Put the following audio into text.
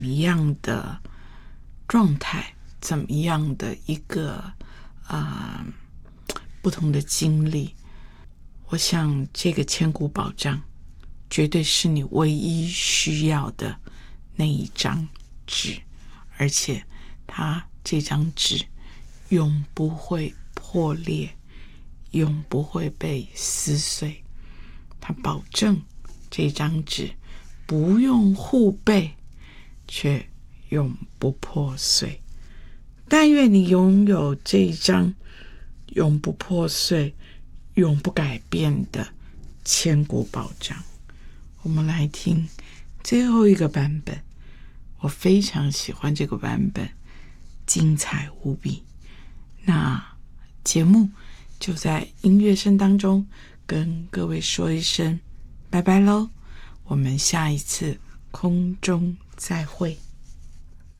一样的状态，怎么样的一个不同的经历，我想这个千古宝藏绝对是你唯一需要的那一张纸，而且这张纸永不会破裂，永不会被撕碎。它保证这张纸不用护背，却永不破碎。但愿你拥有这一张永不破碎、永不改变的千古宝藏。我们来听最后一个版本，我非常喜欢这个版本，精彩无比。那节目就在音乐声当中跟各位说一声拜拜咯，我们下一次空中再会。